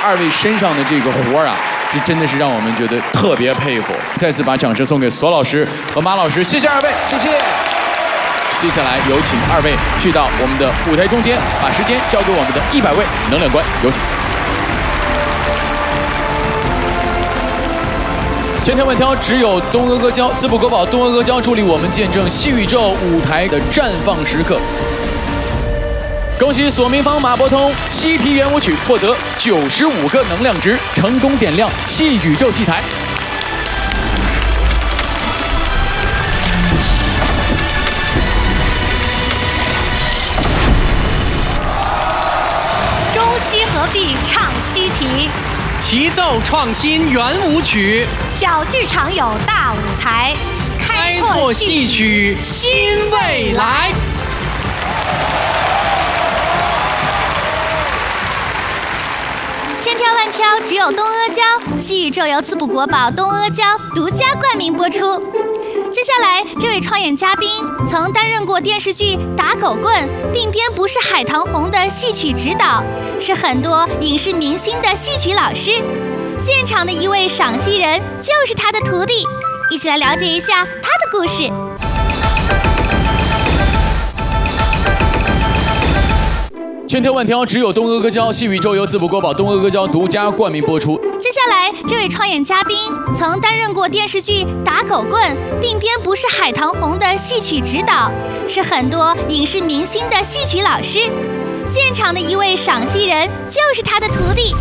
二位身上的这个活儿啊，这真的是让我们觉得特别佩服。再次把掌声送给索老师和马老师，谢谢二位，谢谢。接下来有请二位去到我们的舞台中间，把时间交给我们的100位能量官，有请。千挑万挑，只有东阿阿胶，淄博国宝东阿阿胶助力我们见证戏宇宙舞台的绽放时刻。恭喜索明芳、马伯通嬉皮圆舞曲获得95个能量值，成功点亮戏宇宙戏台。 中西合璧唱嬉皮， 齐奏创新圆舞曲， 小剧场有大舞台， 开拓戏曲新未来。 千挑万挑，只有东阿胶，戏宇宙由淄博国宝东阿胶独家冠名播出。接下来，这位创演嘉宾曾担任过电视剧《打狗棍》并编《不是海棠红》的戏曲指导，是很多影视明星的戏曲老师。现场的一位赏析人就是他的徒弟，一起来了解一下他的故事。 千挑万挑，只有东阿阿胶，戏宇宙由淄博国宝东阿阿胶独家冠名播出。 接下来，这位创演嘉宾曾担任过电视剧《打狗棍》并编《不是海棠红》的戏曲指导，是很多影视明星的戏曲老师。现场的一位赏析人就是他的徒弟。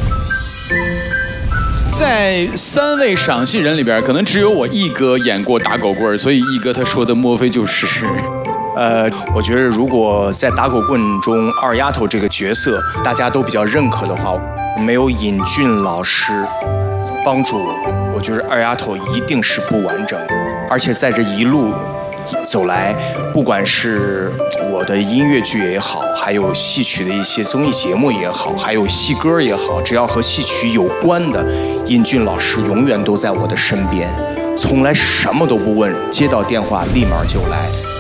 在3位赏析人里边，可能只有我一哥演过打狗棍，所以一哥他说的莫非就是？ 我觉得如果在打狗棍中二丫头这个角色大家都比较认可的话，没有尹俊老师帮助我觉得二丫头一定是不完整的。而且在这一路走来，不管是我的音乐剧也好，还有戏曲的一些综艺节目也好，还有戏歌也好，只要和戏曲有关的，尹俊老师永远都在我的身边，从来什么都不问，接到电话立马就来。